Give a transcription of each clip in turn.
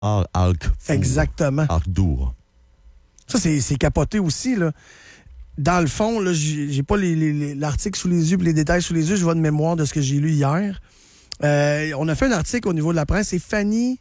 Exactement. Arkdour. Ça, c'est capoté aussi, là. Dans le fond, là, j'ai pas l'article sous les yeux et les détails sous les yeux. Je vois de mémoire de ce que j'ai lu hier. On a fait un article au niveau de la presse. C'est Fanny...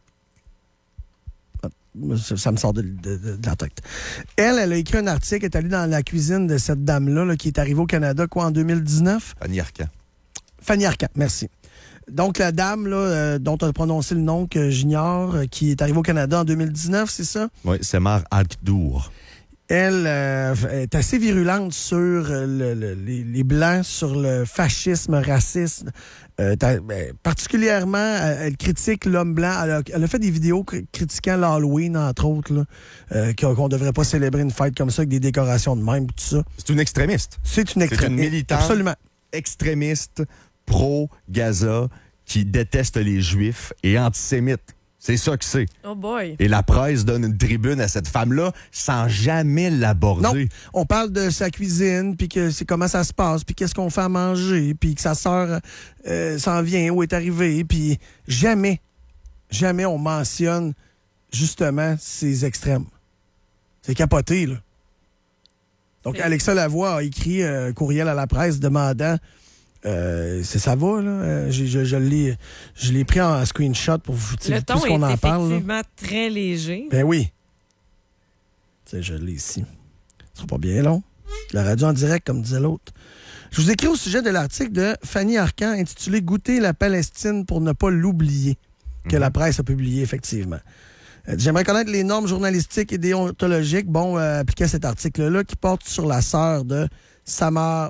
Ça me sort de la tête. Elle a écrit un article, elle est allée dans la cuisine de cette dame-là là, qui est arrivée au Canada, en 2019? Fanny Arcan. Fanny Arcan, merci. Donc, la dame là, dont tu as prononcé le nom que j'ignore, qui est arrivée au Canada en 2019, c'est ça? Oui, c'est Samar Arkdour. Elle est assez virulente sur les Blancs, sur le fascisme, racisme. Particulièrement, elle critique l'homme blanc. Elle a fait des vidéos critiquant l'Halloween, entre autres, là, qu'on ne devrait pas célébrer une fête comme ça avec des décorations de même, tout ça. C'est une extrémiste. C'est une extrémiste. C'est une militante absolument extrémiste, pro-Gaza, qui déteste les Juifs et antisémite. C'est ça que c'est. Oh boy. Et la presse donne une tribune à cette femme-là sans jamais l'aborder. Non, on parle de sa cuisine, puis que c'est comment ça se passe, puis qu'est-ce qu'on fait à manger, puis que sa sœur s'en vient, où est arrivée, puis jamais on mentionne justement ces extrêmes. C'est capoté, là. Donc, Alexa Lavoie a écrit un courriel à la presse demandant... ça va, là. Je l'ai pris en screenshot pour vous dire le ton plus qu'on en parle. Le ton est effectivement très léger. Ben oui. Je l'ai ici. Ce sera pas bien long. La radio en direct, comme disait l'autre. Je vous écris au sujet de l'article de Fanny Arcan intitulé « Goûter la Palestine pour ne pas l'oublier » que la presse a publié, effectivement. J'aimerais connaître les normes journalistiques et déontologiques appliquées à cet article-là qui porte sur la sœur de Samar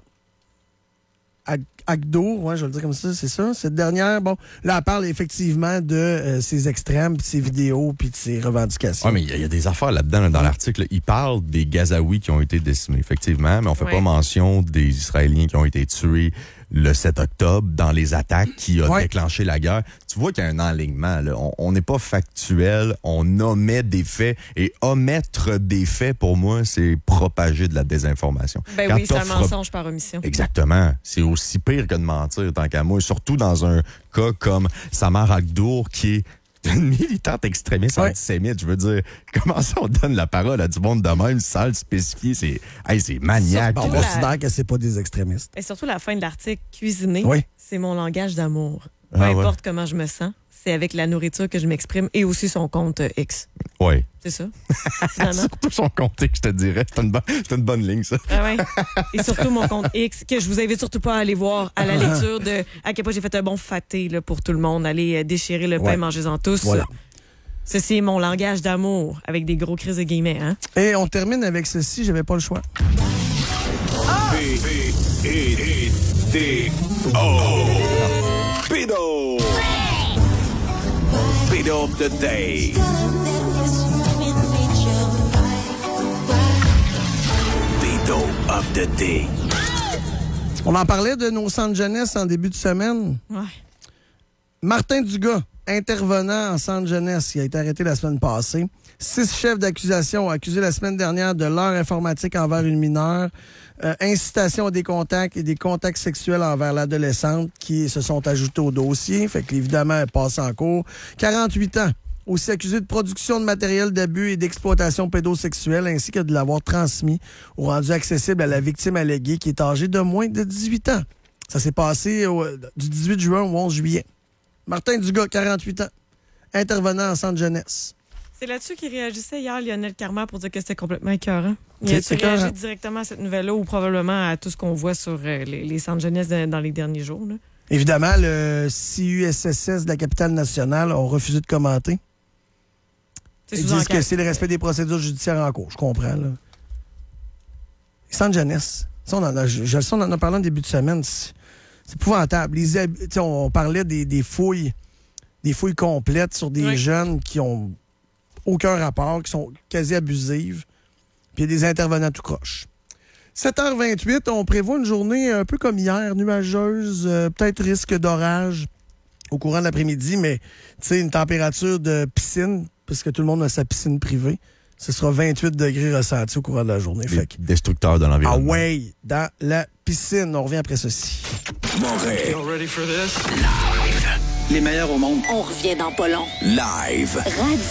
Arkdour, ouais, je vais le dire comme ça, c'est ça. Cette dernière, là, elle parle effectivement de ses extrêmes, puis de ses vidéos, puis de ses revendications. Oui, mais il y a des affaires là-dedans, dans l'article. Il parle des Gazaouis qui ont été décimés, effectivement, mais on fait pas mention des Israéliens qui ont été tués le 7 octobre dans les attaques qui ont déclenché la guerre. Tu vois qu'il y a un enlignement, là. On n'est pas factuel, on omet des faits. Et omettre des faits, pour moi, c'est propager de la désinformation. Ben oui, c'est un mensonge par omission. Exactement. C'est aussi pire que de mentir, tant qu'à moi. Surtout dans un cas comme Samar Arkdour, qui est une militante extrémiste antisémite. Je veux dire, comment ça on donne la parole à du monde de même sans le spécifier? C'est maniaque. On considère que c'est pas des extrémistes. Et surtout la fin de l'article, cuisiner, oui. C'est mon langage d'amour. Peu importe comment je me sens, c'est avec la nourriture que je m'exprime et aussi son compte X. Oui. C'est ça, finalement. Surtout son compte X, je te dirais. C'est une bonne ligne, ça. Ah ouais. Et surtout mon compte X, que je vous invite surtout pas à aller voir à la lecture de à quel point j'ai fait un bon faté là, pour tout le monde. Allez déchirer le pain, mangez-en tous. Voilà. Ceci est mon langage d'amour, avec des gros crises de guillemets. Hein? Et on termine avec ceci, j'avais pas le choix. Pedo! Pedo of the day. Pedo of the day. On en parlait de nos centres jeunesse en début de semaine. Ouais. Martin Dugas, intervenant en centre jeunesse, qui a été arrêté la semaine passée. 6 chefs d'accusation ont accusé la semaine dernière de l'heure informatique envers une mineure, incitation à des contacts et des contacts sexuels envers l'adolescente qui se sont ajoutés au dossier. Fait que, évidemment, elle passe en cours. 48 ans. Aussi accusé de production de matériel d'abus et d'exploitation pédosexuelle, ainsi que de l'avoir transmis ou rendu accessible à la victime alléguée qui est âgée de moins de 18 ans. Ça s'est passé du 18 juin au 11 juillet. Martin Dugas, 48 ans, intervenant en centre jeunesse. C'est là-dessus qu'il réagissait hier, Lionel Carman, pour dire que c'était complètement écœurant. Il a réagi directement à cette nouvelle-là ou probablement à tout ce qu'on voit sur les centres jeunesse dans les derniers jours. Là. Évidemment, le CUSSS de la capitale nationale a refusé de commenter. Ils disent que c'est le respect des procédures judiciaires en cours. Je comprends. Là. Les centres jeunesse, ça, on en a parlé en début de semaine. C'est épouvantable. On parlait des fouilles complètes sur des jeunes qui ont aucun rapport, qui sont quasi abusives. Puis il y a des intervenants tout croche. 7h28, on prévoit une journée un peu comme hier, nuageuse, peut-être risque d'orage au courant de l'après-midi, mais une température de piscine, parce que tout le monde a sa piscine privée. Ce sera 28 degrés ressentis au courant de la journée. Destructeur de l'environnement. Ah ouais, dans la piscine. On revient après ceci. Montréal. Ready for this? Live. les meilleurs au monde. On revient dans pas long. Live. Radio